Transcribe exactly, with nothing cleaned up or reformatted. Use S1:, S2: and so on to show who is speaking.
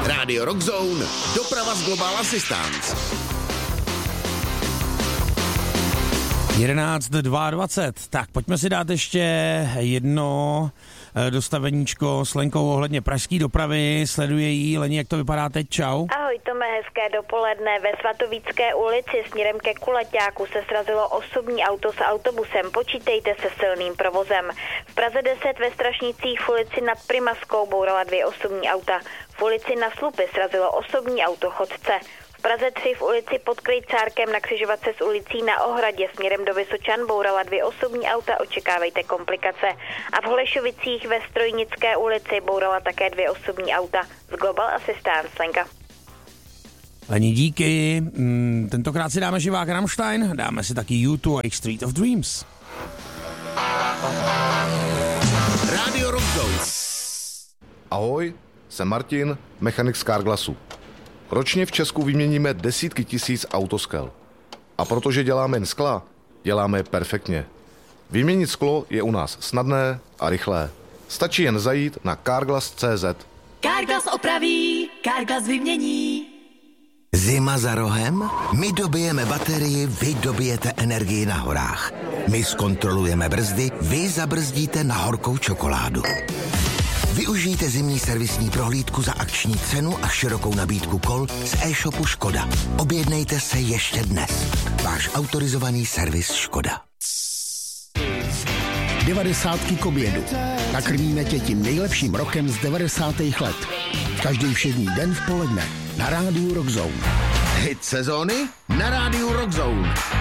S1: Radio Rockzone, doprava z Global Assistance.
S2: jedenáct dvacet dva, tak pojďme si dát ještě jedno dostaveníčko s Lenkou ohledně pražské dopravy. Sleduje jí. Leni, jak to vypadá teď? Čau.
S3: Ahoj Tome, hezké dopoledne. Ve Svatovícké ulici směrem ke Kulaťáku se srazilo osobní auto s autobusem. Počítejte se silným provozem. V Praze deset ve Strašnicích v ulici nad Primaskou bourala dvě osobní auta. V ulici na Slupy srazilo osobní auto chodce. V Praze tři v ulici pod Krejcárkem na křižovatce s ulicí na Ohradě směrem do Vysočan bourala dvě osobní auta, očekávejte komplikace. A v Holešovicích ve Strojnické ulici bourala také dvě osobní auta. Z Global Assistance, Lenka.
S2: Leni, díky. Mm, tentokrát si dáme živák Rammstein, dáme si taky U dva a Street of Dreams.
S1: Radio Rockzone.
S4: Ahoj, jsem Martin, mechanik z Carglassu. Ročně v Česku vyměníme desítky tisíc autoskel. A protože děláme jen skla, děláme je perfektně. Vyměnit sklo je u nás snadné a rychlé. Stačí jen zajít na carglass tečka cé zet.
S5: Carglass opraví, Carglass vymění.
S6: Zima za rohem? My dobijeme baterii, vy dobijete energii na horách. My zkontrolujeme brzdy, vy zabrzdíte na horkou čokoládu. Využijte zimní servisní prohlídku za akční cenu a širokou nabídku kol z e-shopu Škoda. Objednejte se ještě dnes. Váš autorizovaný servis Škoda.
S7: Devadesátky k obědu. Nakrmíme tě tím nejlepším rokem z devadesátých let. Každý všední den v poledne na rádiu Rockzone.
S1: Hit sezóny na rádiu Rockzone.